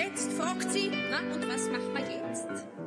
jetzt? Fragt sie. Na, und was macht man jetzt?